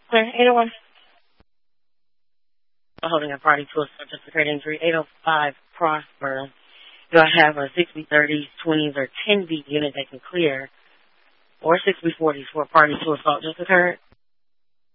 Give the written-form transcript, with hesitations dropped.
Clear. 801. Holding a party to a subject of great injury. 805 Prosper. Do I have a 60-30s, 20s, or 10 beat unit that can clear? Or 60-40s for a party to assault just occurred?